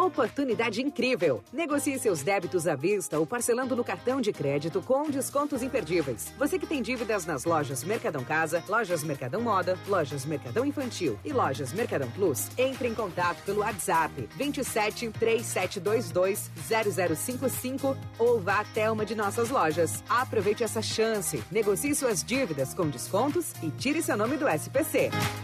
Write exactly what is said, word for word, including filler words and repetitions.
Oportunidade incrível! Negocie seus débitos à vista ou parcelando no cartão de crédito com descontos imperdíveis. Você que tem dívidas nas lojas Mercadão Casa, lojas Mercadão Moda, lojas Mercadão Infantil e lojas Mercadão Plus, entre em contato pelo WhatsApp vinte e sete, três sete dois dois, zero zero cinco cinco ou vá até uma de nossas lojas. Aproveite essa chance, negocie suas dívidas com descontos e tire seu nome do S P C.